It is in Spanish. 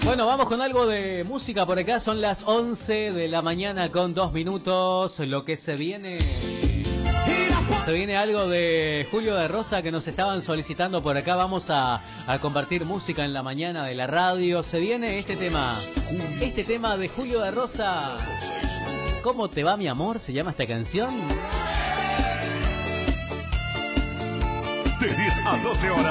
Bueno, vamos con algo de música por acá. Son las 11 de la mañana con 2 minutos. Lo que se viene... Se viene algo de Julio de Rosa que nos estaban solicitando por acá. Vamos a compartir música en la mañana de la radio. Se viene este tema. Este tema de Julio de Rosa. ¿Cómo te va, mi amor? ¿Se llama esta canción? De 10 a 12 horas.